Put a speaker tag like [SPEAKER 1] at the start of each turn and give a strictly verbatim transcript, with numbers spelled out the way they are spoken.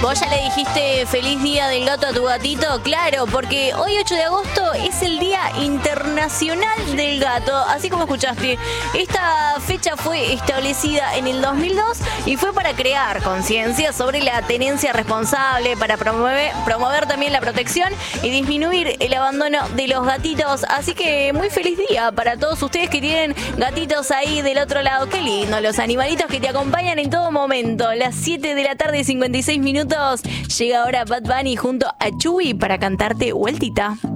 [SPEAKER 1] ¿Vos ya le dijiste feliz día del gato a tu gatito? Claro, porque hoy ocho de agosto es el Día Internacional del Gato. Así como escuchaste, esta fecha fue establecida en el dos mil dos y fue para crear conciencia sobre la tenencia responsable, para promover, promover también la protección y disminuir el abandono de los gatitos. Así que muy feliz día para todos ustedes que tienen gatitos ahí del otro lado. Qué lindo, los animalitos que te acompañan en todo momento. Las siete de la tarde, cincuenta y seis minutos. Llega ahora Bad Bunny junto a Chuy para cantarte Vueltita.